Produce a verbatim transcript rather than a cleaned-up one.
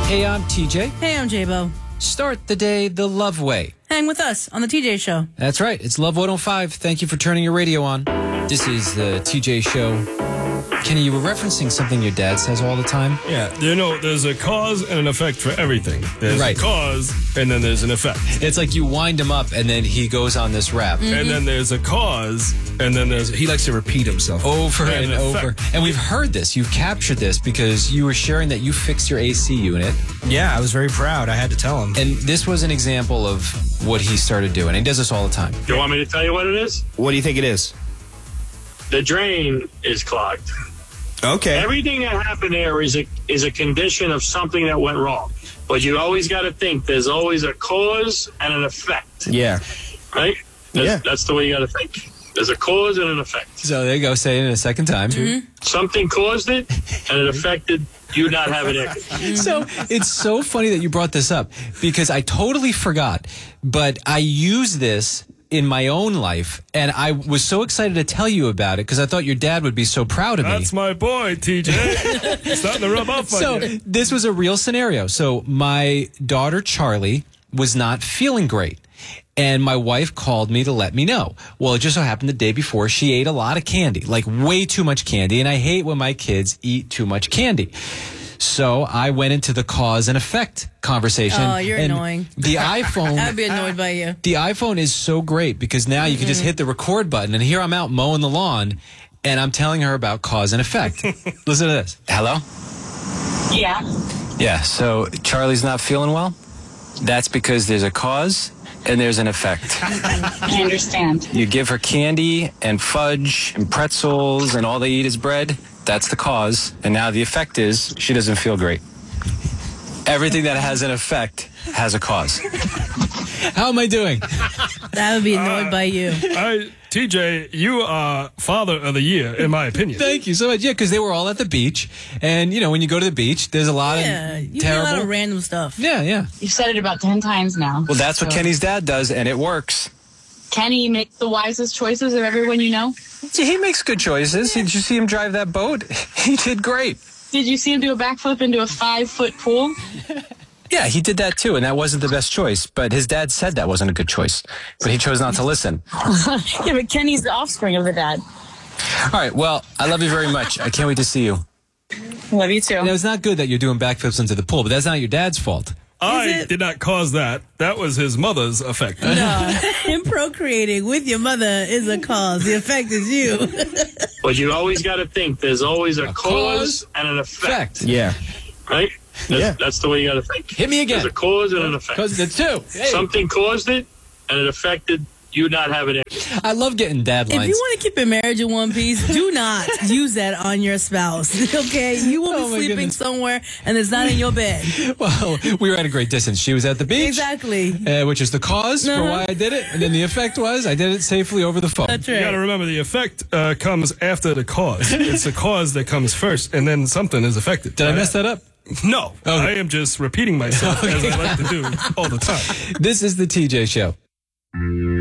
Hey, I'm T J. Hey, I'm J-Bo. Start the day the love way. Hang with us on the T J Show. That's right. It's Love one oh five. Thank you for turning your radio on. This is the T J Show. Kenny, you were referencing something your dad says all the time. Yeah, you know, there's a cause and an effect for everything. There's Right. a cause, and then there's an effect. It's like you wind him up, and then he goes on this rap. Mm-hmm. And then there's a cause, and then there's... He likes to repeat himself. Over And and effect. over. And we've heard this. You've captured this because you were sharing that you fixed your A C unit. Yeah, I was very proud. I had to tell him. And this was an example of what he started doing. He does this all the time. You want me to tell you what it is? What do you think it is? The drain is clogged. Okay. Everything that happened there is a is a condition of something that went wrong. But you always got to think there's always a cause and an effect, Yeah. right? That's, Yeah. that's the way you got to think. There's a cause and an effect. So there you go. Say it in a second time. Something caused it, and it affected you not having it. So it's so funny that you brought this up because I totally forgot, but I use this in my own life, and I was so excited to tell you about it because I thought your dad would be so proud of me. That's my boy, T J. Starting to rub off on So you. this was a real scenario. So my daughter, Charlie, was not feeling great. And my wife called me to let me know. Well, it just so happened the day before she ate a lot of candy, like way too much candy. And I hate when my kids eat too much candy. So I went into the cause and effect conversation. Oh, you're and annoying. The iPhone. I'd be annoyed by you. The iPhone is so great because now you can just hit the record button, and here I'm out mowing the lawn, and I'm telling her about cause and effect. Listen to this. Hello? Yeah. Yeah, so Charlie's not feeling well? That's because there's a cause and there's an effect. I understand. You give her candy and fudge and pretzels, and all they eat is bread. That's the cause. And now the effect is she doesn't feel great. Everything that has an effect has a cause. How am I doing? That would be annoyed by you. I, T J, you are father of the year, in my opinion. Thank you so much. Yeah, because they were all at the beach. And, you know, when you go to the beach, there's a lot Yeah, of you terrible... get a lot of random stuff. Yeah, yeah. You've said it about ten times now. Well, that's what Kenny's dad does, and it works. Kenny makes the wisest choices of everyone you know. See, he makes good choices. Did you see him drive that boat? He did great. Did you see him do a backflip into a five-foot pool? Yeah, he did that too, and that wasn't the best choice. But his dad said that wasn't a good choice. But he chose not to listen. Yeah, but Kenny's the offspring of the dad. All right, well, I love you very much. I can't wait to see you. Love you too. Now, it's not good that you're doing backflips into the pool, but that's not your dad's fault. I it- did not cause that. That was his mother's effect. No, him procreating with your mother is a cause. The effect is you. But you always got to think there's always a, A cause, cause and an effect, Fact. Yeah. right? That's, Yeah. that's the way you got to think. Hit me again. There's a cause and an effect. Because the two. Hey. Something caused it, and it affected you not having it. I love getting dad If lines. you want to keep your marriage in one piece, do not use that on your spouse. Okay? You will Oh, be my sleeping goodness. somewhere, and it's not in your bed. Well, we were at a great distance. She was at the beach. Exactly. Uh, which is the cause for Uh-huh. why I did it. And then the effect was I did it safely over the phone. That's You got to right. remember, the effect uh, comes after the cause. It's the cause that comes first, and then something is affected. Did I mess that up? No. Okay. I am just repeating myself, as I like to do all the time. This is the T J Show.